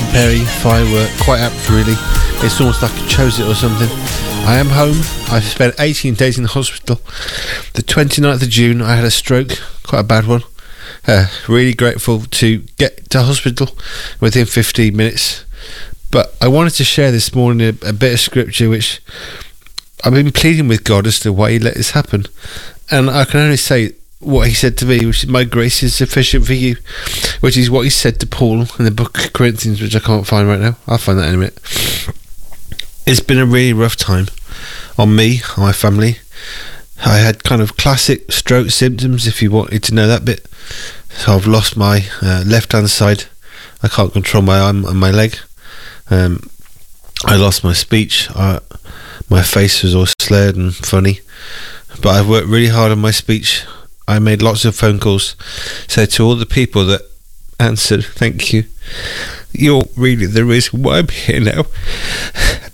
Perry, Firework, quite apt really. It's almost like I chose it or something. I am home. I've spent 18 days in the hospital. The 29th of June I had a stroke, quite a bad one. Really grateful to get to hospital within 15 minutes. But I wanted to share this morning a bit of scripture which I've been pleading with God as to why he let this happen. And I can only say what he said to me, which is my grace is sufficient for you, which is what he said to Paul in the book of Corinthians, which I can't find right now. I'll find that in a minute. It's been a really rough time on me, on my family. I had kind of classic stroke symptoms, if you wanted to know that bit. So I've lost my left hand side. I can't control my arm and my leg. I lost my speech. My face was all slurred and funny. But I've worked really hard on my speech. I made lots of phone calls. So to all the people that answered, thank you. You're really the reason why I'm here now.